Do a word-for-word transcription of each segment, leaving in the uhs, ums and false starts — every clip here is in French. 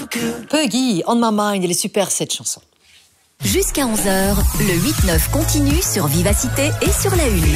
Puggy, On My Mind, elle est super cette chanson. Jusqu'à onze heures, le huit neuf continue sur Vivacité et sur la Une.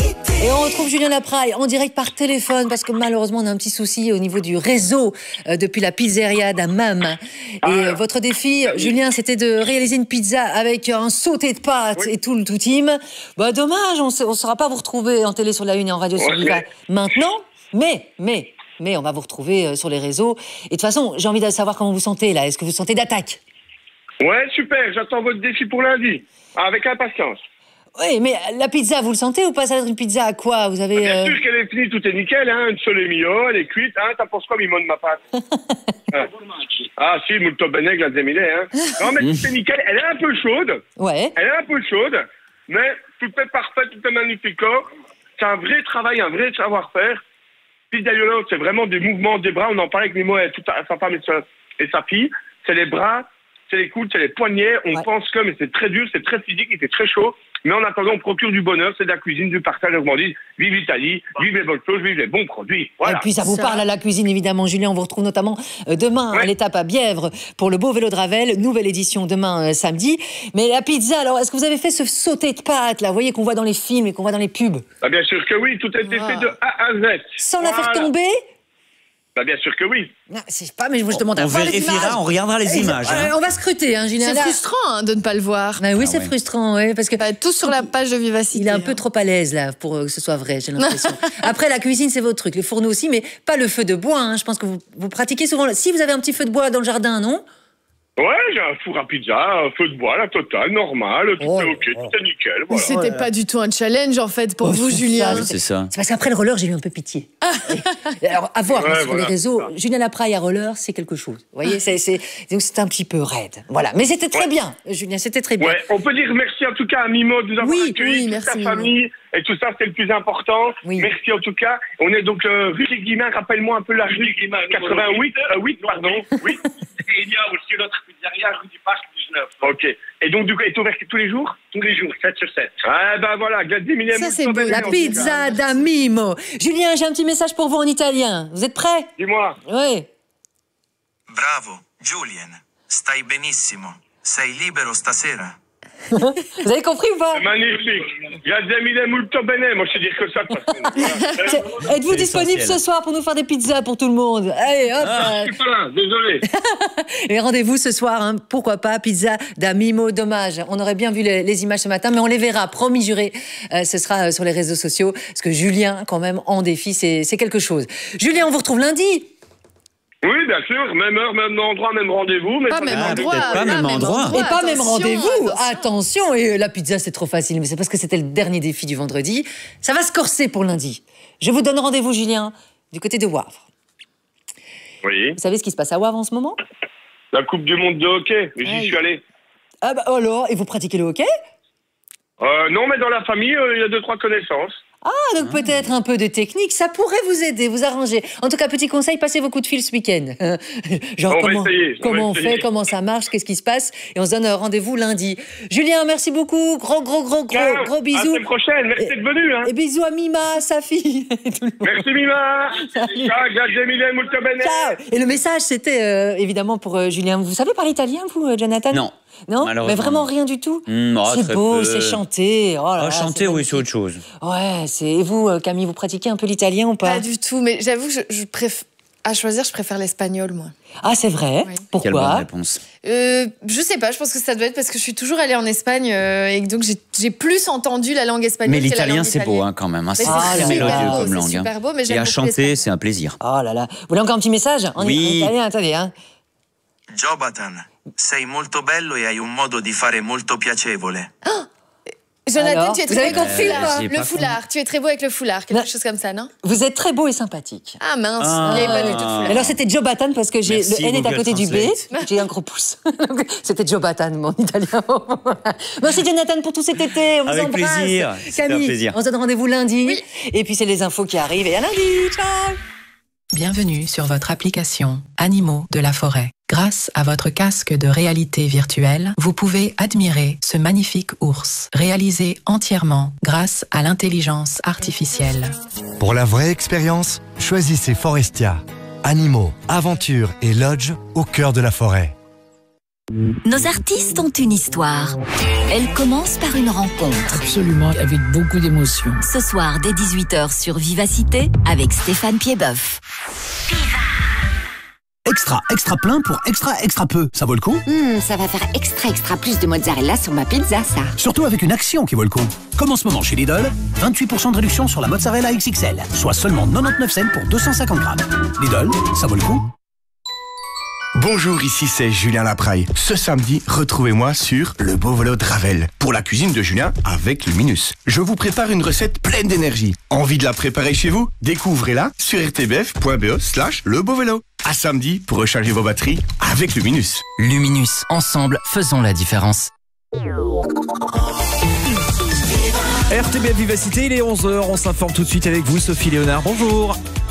Et on retrouve Julien Lapraille en direct par téléphone parce que malheureusement on a un petit souci au niveau du réseau euh, depuis la pizzeria d'Hammam. Et euh, votre défi, Julien, c'était de réaliser une pizza avec un sauté de pâtes oui. et tout le tout team. Bah dommage, on ne saura pas vous retrouver en télé sur la Une et en radio sur Viva maintenant. Mais, mais, mais on va vous retrouver euh, sur les réseaux. Et de toute façon, j'ai envie de savoir comment vous sentez là. Est-ce que vous sentez d'attaque ? Ouais, super, j'attends votre défi pour lundi, avec impatience. Oui, mais la pizza, vous le sentez ou pas? Ça va être une pizza à quoi? Vous avez... Bien euh... sûr qu'elle est finie, tout est nickel, hein, une seule mio, elle est cuite, hein, t'en penses quoi, Mimon, de ma part? ah. ah si, molto bene, grazie mille, hein. Non, mais tout est nickel, elle est un peu chaude. Ouais. Elle est un peu chaude, mais tout est parfait, tout est magnifique. C'est un vrai travail, un vrai savoir-faire. Pizza Yolo, c'est vraiment des mouvements des bras, on en parlait avec Mimo et toute sa femme et sa, et sa fille. C'est les bras, c'est les coudes, c'est les poignets, on ouais. pense que, mais c'est très dur, c'est très physique, il fait très chaud. Mais en attendant, on procure du bonheur, c'est de la cuisine, du partage, on dit, vive l'Italie, vive les bonnes choses, vive les bons produits. Voilà. Et puis ça vous ça. parle à la cuisine, évidemment, Julien. On vous retrouve notamment demain ouais. à l'étape à Bièvre pour le beau vélo de Ravel, nouvelle édition demain euh, samedi. Mais la pizza, alors, est-ce que vous avez fait ce sauté de pâtes, là, vous voyez, qu'on voit dans les films et qu'on voit dans les pubs? Bah, bien sûr que oui, tout a été ah. fait de A à Z. Sans voilà. la faire tomber? Bah bien sûr que oui. Non, c'est pas, mais je vous demande à on voir les images. On regardera les images. Hein. On va scruter, hein, Julien. C'est frustrant hein, de ne pas le voir. Bah oui, ah c'est ouais. frustrant, ouais, parce que bah, tout sur la page de Vivacité. Il est un hein. peu trop à l'aise là pour que ce soit vrai, j'ai l'impression. Après, la cuisine, c'est votre truc, les fourneaux aussi, mais pas le feu de bois. Hein. Je pense que vous, vous pratiquez souvent. Si vous avez un petit feu de bois dans le jardin, non? Ouais, j'ai un four à pizza, un feu de bois, la totale, normal, tout oh, est ok, oh. tout est nickel. Voilà. Mais c'était ouais. pas du tout un challenge en fait pour oh, vous, Julien. Ça, c'est ça. C'est parce qu'après le roller, j'ai eu un peu pitié. Et, alors, à voir ouais, sur voilà. les réseaux, ça. Julien Lapraille à roller, c'est quelque chose. Vous voyez, c'est, c'est, donc c'est un petit peu raide. Voilà, mais c'était très ouais. bien, Julien, c'était très bien. Ouais, on peut dire merci en tout cas à Mimo de nous avoir oui, accueillis, oui, toute merci, ta Mimo. famille. Et tout ça, c'est le plus important. Oui. Merci en tout cas. On est donc euh, rue des Guillemins. Rappelle-moi un peu la rue des Guillemins. quatre-vingt-huit, euh, huit, pardon. Oui. Et il y a aussi notre pizzeria rue du Parc dix-neuf. Ok. Et donc, du coup, elle est ouverte tous les jours? Tous les jours, sept sur sept. Ah ben voilà, grazie mille. Ça, c'est beau. La pizza da Mimo. Julien, j'ai un petit message pour vous en italien. Vous êtes prêts? Dis-moi. Oui. Bravo, Julien. Stai benissimo. Sei libero stasera? Vous avez compris ou pas? C'est magnifique. Grazie mille, molto bene. Moi, je sais dire que ça. Parce que... Êtes-vous disponible ce soir pour nous faire des pizzas pour tout le monde? Allez, hop. Ah, je suis pas là, désolé. Et rendez-vous ce soir, hein, pourquoi pas, pizza da Mimo. Dommage, on aurait bien vu les, les images ce matin, mais on les verra, promis juré. Euh, ce sera euh, sur les réseaux sociaux, parce que Julien, quand même, en défi, c'est, c'est quelque chose. Julien, on vous retrouve lundi. Oui, bien sûr, même heure, même endroit, même rendez-vous. Mais pas, pas même endroit, pas, pas même endroit. endroit. Et pas même rendez-vous. Attention. attention, et la pizza, c'est trop facile, mais c'est parce que c'était le dernier défi du vendredi. Ça va se corser pour lundi. Je vous donne rendez-vous, Julien, du côté de Wavre. Oui. Vous savez ce qui se passe à Wavre en ce moment? La Coupe du Monde de hockey, j'y Aïe. suis allé. Ah bah alors, et vous pratiquez le hockey? euh, Non, mais dans la famille, il euh, y a deux, trois connaissances. Ah, donc ah. peut-être un peu de technique, ça pourrait vous aider, vous arranger. En tout cas, petit conseil, passez vos coups de fil ce week-end. Genre, on comment, essayer, comment on, on fait, comment ça marche, qu'est-ce qui se passe. Et on se donne rendez-vous lundi. Julien, merci beaucoup. Gros, gros, gros, gros, Ciao. gros bisous. À la semaine prochaine. Merci d'être venu. Hein. Et bisous à Mima, sa fille. Merci, Mima. Ciao, grazie mille, molto bene. Ciao. Et le message, c'était euh, évidemment pour euh, Julien. Vous savez parler italien, vous, Jonathan? Non. Non, mais vraiment rien du tout. Mmh, oh, c'est beau, peu. c'est chanter. Oh là oh, là, chanter, c'est oui, c'est autre chose. Ouais, c'est. Et vous, Camille, vous pratiquez un peu l'italien ou pas? Pas du tout, mais j'avoue que je, je préfère. À choisir, je préfère l'espagnol, moi. Ah, c'est vrai? Oui. Pourquoi? Quelle bonne réponse. euh, Je sais pas, je pense que ça doit être parce que je suis toujours allée en Espagne euh, et donc j'ai, j'ai plus entendu la langue espagnole. Mais que l'italien, la langue c'est beau hein, quand même. Hein. C'est ah, très mélodieux beau, comme langue. C'est super beau, mais j'aime et à beaucoup chanter, c'est un plaisir. Oh là là. Vous voulez encore un petit message en, oui. en italien? Attendez, hein. Jonathan, sei molto bello e hai un modo di fare molto piacevole. Oh Jonathan, Alors, tu es très vous avez beau compris avec euh, le foulard. Compris. Tu es très beau avec le foulard, quelque non. chose comme ça, non? Vous êtes très beau et sympathique. Ah mince, ah. il n'y avait pas du tout de foulard. Alors c'était Joe Batan parce que j'ai, Merci, le N est à côté Translate. du B. J'ai un gros pouce. C'était Joe Batan, mon italien. Merci Jonathan pour tout cet été. On vous avec embrasse. Plaisir. Camille, plaisir. on se donne rendez-vous lundi. Oui. Et puis c'est les infos qui arrivent. Et à lundi. Ciao. Bienvenue sur votre application Animaux de la forêt. Grâce à votre casque de réalité virtuelle, vous pouvez admirer ce magnifique ours, réalisé entièrement grâce à l'intelligence artificielle. Pour la vraie expérience, choisissez Forestia. Animaux, aventures et lodge au cœur de la forêt. Nos artistes ont une histoire. Elle commence par une rencontre. Absolument, avec beaucoup d'émotion. Ce soir, dès dix-huit heures sur Vivacité, avec Stéphane Piedboeuf. Extra, extra plein pour extra, extra peu. Ça vaut le coup? mmh, Ça va faire extra, extra plus de mozzarella sur ma pizza, ça. Surtout avec une action qui vaut le coup. Comme en ce moment chez Lidl, vingt-huit pour cent de réduction sur la mozzarella X X L, soit seulement quatre-vingt-dix-neuf cents pour deux cent cinquante grammes. Lidl, ça vaut le coup. Bonjour, ici c'est Julien Lapraille. Ce samedi, retrouvez-moi sur Le Beau Vélo de Ravel pour la cuisine de Julien avec Luminus. Je vous prépare une recette pleine d'énergie. Envie de la préparer chez vous? Découvrez-la sur rtbf.be slash Le Beau Vélo. À samedi pour recharger vos batteries avec Luminus. Luminus, ensemble, faisons la différence. R T B F Vivacité, il est onze heures, on s'informe tout de suite avec vous, Sophie Léonard. Bonjour.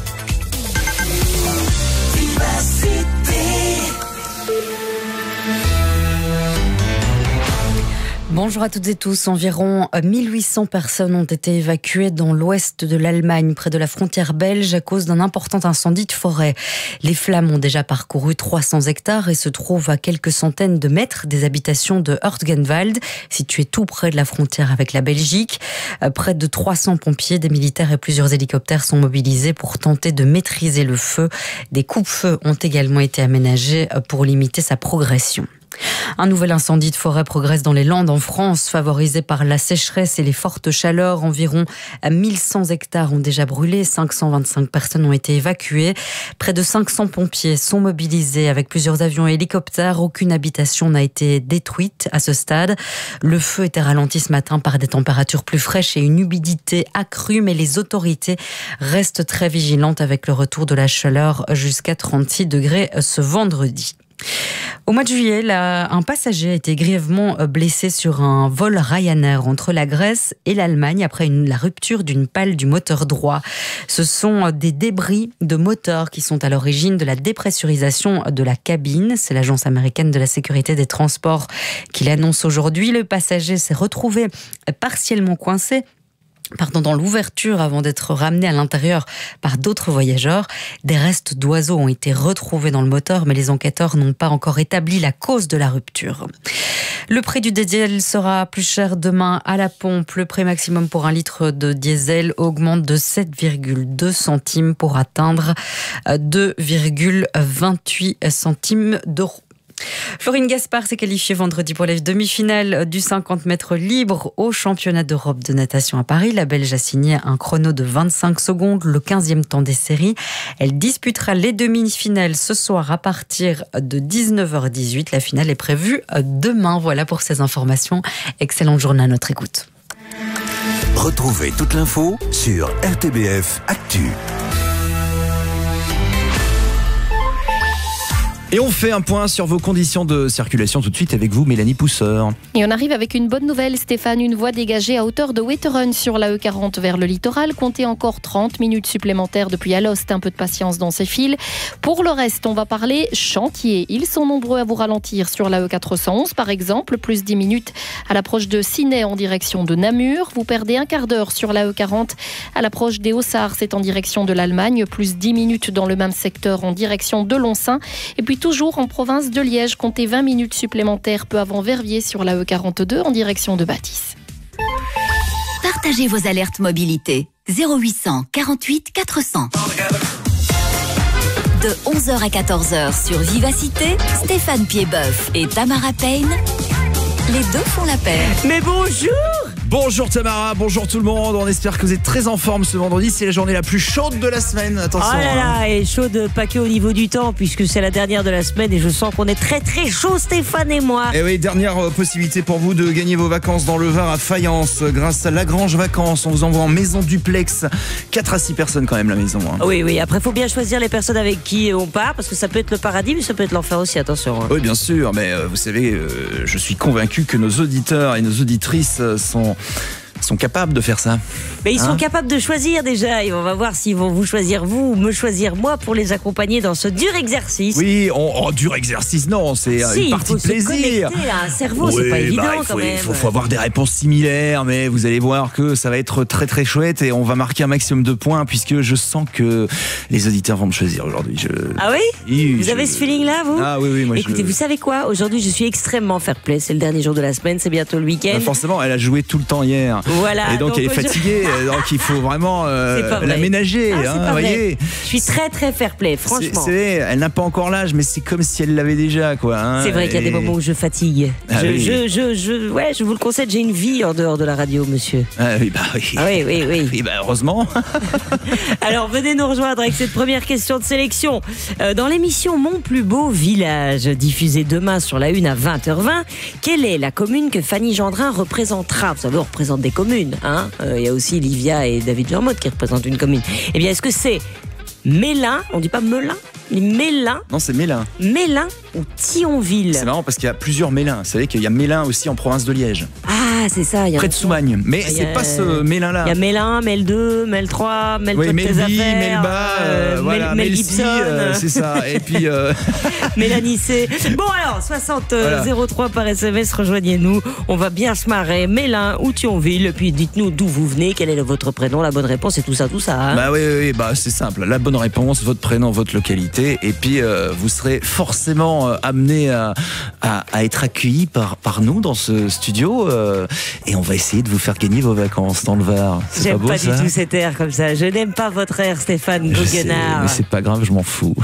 Bonjour à toutes et tous. Environ mille huit cents personnes ont été évacuées dans l'ouest de l'Allemagne, près de la frontière belge, à cause d'un important incendie de forêt. Les flammes ont déjà parcouru trois cents hectares et se trouvent à quelques centaines de mètres des habitations de Hörtgenwald, situé tout près de la frontière avec la Belgique. Près de trois cents pompiers, des militaires et plusieurs hélicoptères sont mobilisés pour tenter de maîtriser le feu. Des coupe-feux ont également été aménagés pour limiter sa progression. Un nouvel incendie de forêt progresse dans les Landes en France, favorisé par la sécheresse et les fortes chaleurs. Environ mille cent hectares ont déjà brûlé, cinq cent vingt-cinq personnes ont été évacuées. Près de cinq cents pompiers sont mobilisés avec plusieurs avions et hélicoptères. Aucune habitation n'a été détruite à ce stade. Le feu était ralenti ce matin par des températures plus fraîches et une humidité accrue, mais les autorités restent très vigilantes avec le retour de la chaleur jusqu'à trente-six degrés ce vendredi. Au mois de juillet, là, un passager a été grièvement blessé sur un vol Ryanair entre la Grèce et l'Allemagne après une, la rupture d'une pale du moteur droit. Ce sont des débris de moteur qui sont à l'origine de la dépressurisation de la cabine. C'est l'agence américaine de la sécurité des transports qui l'annonce aujourd'hui. Le passager s'est retrouvé partiellement coincé Pardon, dans l'ouverture avant d'être ramené à l'intérieur par d'autres voyageurs. Des restes d'oiseaux ont été retrouvés dans le moteur, mais les enquêteurs n'ont pas encore établi la cause de la rupture. Le prix du diesel sera plus cher demain à la pompe. Le prix maximum pour un litre de diesel augmente de sept virgule deux centimes pour atteindre deux virgule vingt-huit centimes d'euros. Florine Gaspard s'est qualifiée vendredi pour les demi-finales du cinquante mètres libre au championnat d'Europe de natation à Paris. La Belge a signé un chrono de vingt-cinq secondes, le quinzième temps des séries. Elle disputera les demi-finales ce soir à partir de dix-neuf heures dix-huit. La finale est prévue demain. Voilà pour ces informations. Excellente journée à notre écoute. Retrouvez toute l'info sur R T B F Actu. Et on fait un point sur vos conditions de circulation tout de suite avec vous, Mélanie Pousseur. Et on arrive avec une bonne nouvelle, Stéphane. Une voie dégagée à hauteur de Wetteren sur la E quarante vers le littoral. Comptez encore trente minutes supplémentaires depuis Alost. Un peu de patience dans ces fils. Pour le reste, on va parler chantier. Ils sont nombreux à vous ralentir sur la E quatre cent onze, par exemple. Plus dix minutes à l'approche de Ciney en direction de Namur. Vous perdez un quart d'heure sur la E quarante à l'approche des Hauts-Sarts. C'est en direction de l'Allemagne. Plus dix minutes dans le même secteur en direction de Lonsin. Et puis toujours en province de Liège, comptez vingt minutes supplémentaires peu avant Verviers sur la E quarante-deux en direction de Bâtisse. Partagez vos alertes mobilité. zéro huit cent quarante-huit quatre cents. De onze heures à quatorze heures sur Vivacité, Stéphane Piedboeuf et Tamara Payne, les deux font la paire. Mais bonjour! Bonjour Tamara, bonjour tout le monde. On espère que vous êtes très en forme ce vendredi. C'est la journée la plus chaude de la semaine. Attention. Oh là là, et chaude pas que au niveau du temps, puisque c'est la dernière de la semaine et je sens qu'on est très très chaud, Stéphane et moi. Et oui, dernière possibilité pour vous de gagner vos vacances dans le Var à Fayence grâce à Lagrange Vacances. On vous envoie en maison duplex. quatre à six personnes quand même la maison. Hein. Oui, oui, après il faut bien choisir les personnes avec qui on part, parce que ça peut être le paradis, mais ça peut être l'enfer aussi, attention. Hein. Oui, bien sûr, mais euh, vous savez, euh, je suis convaincu que nos auditeurs et nos auditrices sont... sont capables de faire ça. Mais ils Hein sont capables de choisir déjà. Et on va voir s'ils vont vous choisir vous ou me choisir moi pour les accompagner dans ce dur exercice. Oui, on, oh, dur exercice, non, c'est Si, une partie il de faut plaisir. se connecter à un cerveau, c'est Oui, pas évident bah, il faut, quand même. Il faut, faut avoir des réponses similaires, mais vous allez voir que ça va être très très chouette et on va marquer un maximum de points puisque je sens que les auditeurs vont me choisir aujourd'hui. Je... Ah oui, oui Vous je... avez ce feeling-là, vous Ah oui, oui, moi Écoutez, je... vous savez quoi? Aujourd'hui, je suis extrêmement fair-play. C'est le dernier jour de la semaine, c'est bientôt le week-end. Bah, forcément, elle a joué tout le temps hier. Voilà. Et donc, donc elle est je- fatiguée, donc il faut vraiment euh, C'est pas vrai. l'aménager. Ah, c'est hein, pas vrai. voyez. Je suis très très fair-play, C'est, franchement. c'est, elle n'a pas encore l'âge, mais c'est comme si elle l'avait déjà, quoi. Hein, C'est vrai qu'il y a des et- moments où je fatigue. Ah je, oui. je, je, je- ouais, je vous le concède, j'ai une vie en dehors de la radio, monsieur. Ah oui, bah oui. Ah oui, oui, oui. Oui, bah heureusement. Alors venez nous rejoindre avec cette première question de sélection. Euh, dans l'émission Mon plus beau village, diffusée demain sur la une à vingt heures vingt, quelle est la commune que Fanny Gendrin représentera? Vous savez, on représente des communes. Hein. Euh, il y a aussi Livia et David Germotte qui représentent une commune. Eh bien, est-ce que c'est Mélin, on dit pas Melun, mais Mélin, Non, c'est Mélin. Mélin ou Thionville? C'est marrant parce qu'il y a plusieurs Mélins. Vous savez qu'il y a Mélin aussi en province de Liège, Ah, c'est ça. Il y a près de Soumagne. Mais Il y c'est a- pas ce Mélin-là. Il y a Mélin, Mel deux, Mel trois, Mel Oui, toi de tes Melby, affaires, Melba, euh, euh, voilà, Mel, Mel Melcy, Gibson, euh, c'est ça. Et puis, euh, Mélanie C. Bon alors, soixante Voilà. zéro trois par S M S, rejoignez-nous. On va bien se marrer. Mélin ou Thionville. Puis dites-nous d'où vous venez, quel est votre prénom, la bonne réponse et tout ça, tout ça. Hein. bah oui, oui, oui, bah c'est simple. La bonne réponse, votre prénom, votre localité, et puis euh, vous serez forcément euh, amené à, à, à être accueilli par par nous dans ce studio, euh, et on va essayer de vous faire gagner vos vacances dans le Var. C'est pas J'aime beau pas, ça? du tout cet air comme ça. Je n'aime pas votre air, Stéphane Je sais, Goguenard. mais c'est pas grave, je m'en fous.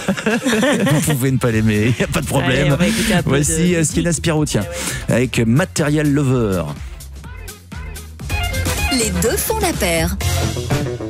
Vous pouvez ne pas l'aimer, y a pas de problème. Allez, on va écouter un peu Voici de euh, Sienna Spiro, tiens, avec Material Lover. Les deux font la paire.